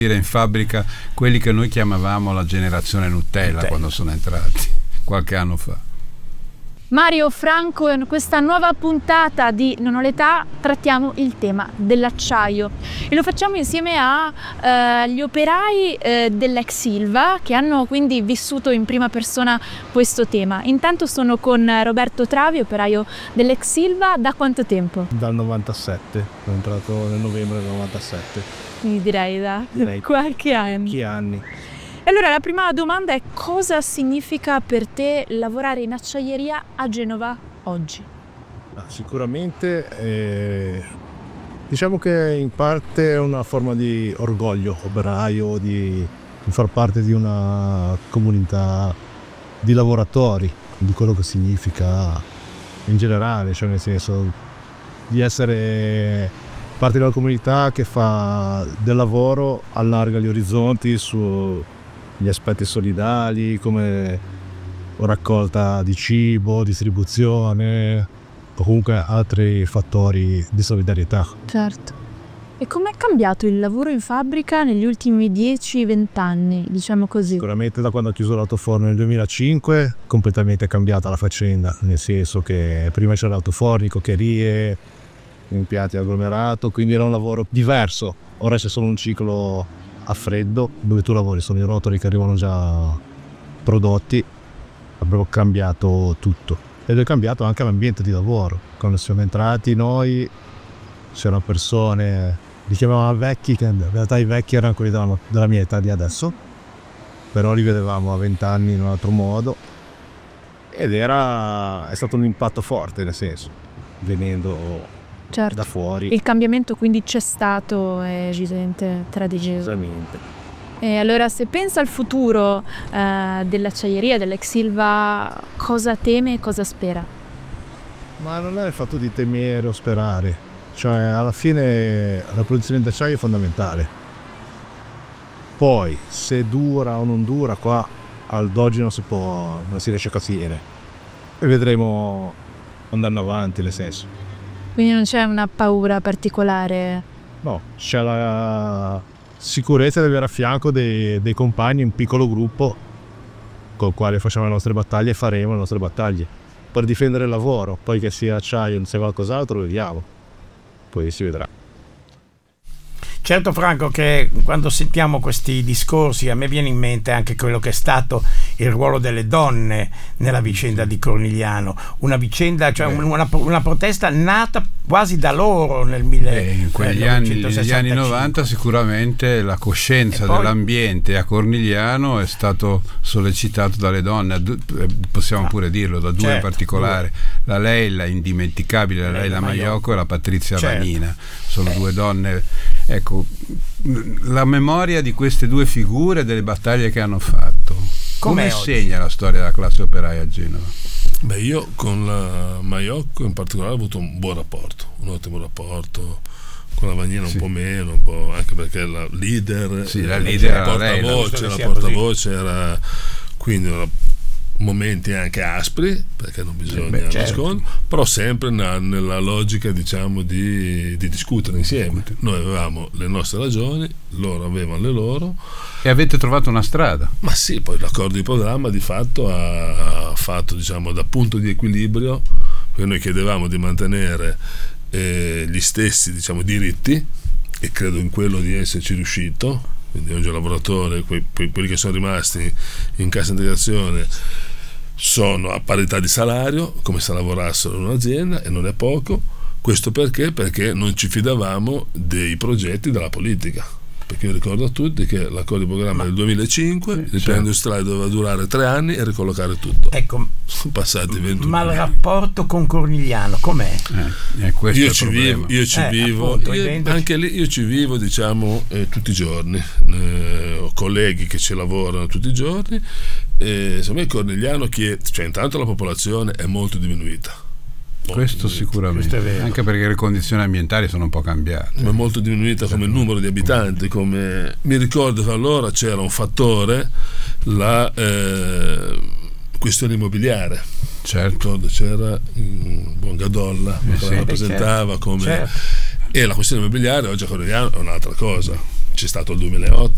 in fabbrica quelli che noi chiamavamo la generazione Nutella quando sono entrati qualche anno fa. Mario, Franco, in questa nuova puntata di Non ho l'età trattiamo il tema dell'acciaio e lo facciamo insieme agli operai dell'ex Ilva che hanno quindi vissuto in prima persona questo tema. Intanto sono con Roberto Travi, operaio dell'ex Ilva. Da quanto tempo? Dal 97, sono entrato nel novembre del 97. Quindi direi da qualche anno. Che anni? Allora la prima domanda è: cosa significa per te lavorare in acciaieria a Genova oggi? Sicuramente diciamo che in parte è una forma di orgoglio operaio, di far parte di una comunità di lavoratori, di quello che significa in generale, cioè nel senso di essere parte di una comunità che fa del lavoro, allarga gli orizzonti su gli aspetti solidali come raccolta di cibo, distribuzione o comunque altri fattori di solidarietà. Certo. E com'è cambiato il lavoro in fabbrica negli ultimi 10-20 anni, diciamo così? Sicuramente da quando ho chiuso l'autoforno nel 2005 completamente cambiata la faccenda, nel senso che prima c'era l'autoforno, coccherie, impianti agglomerato, quindi era un lavoro diverso. Ora c'è solo un ciclo a freddo dove tu lavori, sono i rotoli che arrivano già prodotti. Abbiamo cambiato tutto ed è cambiato anche l'ambiente di lavoro. Quando siamo entrati noi c'erano persone, li chiamavamo vecchi, che in realtà i vecchi erano quelli della mia età di adesso, però li vedevamo a 20 anni in un altro modo ed è stato un impatto forte, nel senso, venendo da fuori. Il cambiamento quindi c'è stato, è evidente, Esattamente. E allora se pensa al futuro dell'acciaieria, dell'ex Ilva, cosa teme e cosa spera? Ma non è il fatto di temere o sperare, cioè alla fine la produzione d'acciaio è fondamentale. Poi se dura o non dura, qua al d'oggi non si riesce a capire e vedremo andando avanti, nel senso. Quindi non c'è una paura particolare? No, c'è la sicurezza di avere a fianco dei compagni, un piccolo gruppo col quale facciamo le nostre battaglie e faremo le nostre battaglie per difendere il lavoro. Poi che sia acciaio o sia qualcos'altro, vediamo, poi si vedrà. Certo, Franco, che quando sentiamo questi discorsi a me viene in mente anche quello che è stato il ruolo delle donne nella vicenda di Cornigliano, una vicenda, cioè una protesta nata quasi da loro in quegli negli anni 90. Sicuramente la coscienza dell'ambiente a Cornigliano è stato sollecitato dalle donne, possiamo pure dirlo, da due in particolare, la Leila indimenticabile, la Leila Maiocco e la Patrizia Vanina, sono due donne. Ecco, la memoria di queste due figure, delle battaglie che hanno fatto, come segna la storia della classe operaia a Genova? Beh, io con la Maiocco in particolare ho avuto un buon rapporto, un ottimo rapporto, con la Vanina un po' meno, un po', anche perché la leader, la portavoce era, quindi momenti anche aspri, perché non bisogna nascondere, però sempre nella logica, diciamo, di discutere insieme. Noi avevamo le nostre ragioni, loro avevano le loro. E avete trovato una strada? Ma sì, poi l'accordo di programma di fatto ha fatto, diciamo, da punto di equilibrio, perché noi chiedevamo di mantenere gli stessi, diciamo, diritti, e credo in quello di esserci riuscito. Quindi oggi il lavoratore, quelli che sono rimasti in cassa integrazione, sono a parità di salario come se lavorassero in un'azienda, e non è poco. Questo perché non ci fidavamo dei progetti della politica, perché io ricordo a tutti che l'accordo di programma del 2005, il piano industriale doveva durare 3 anni e ricollocare tutto. Ecco, sono passati 21 ma anni. Il rapporto con Cornigliano com'è? Io ci vivo, anche lì io ci vivo, diciamo, tutti i giorni. Ho colleghi che ci lavorano tutti i giorni. Insomma, il Cornigliano, cioè, intanto la popolazione è molto diminuita. Questo sicuramente, anche perché le condizioni ambientali sono un po' cambiate. Ma è molto diminuita come numero di abitanti. Come mi ricordo che allora c'era un fattore, la questione immobiliare. Certo. C'era Bongadolla che la rappresentava come. E la questione immobiliare oggi a Cornigliano è un'altra cosa. C'è stato il 2008,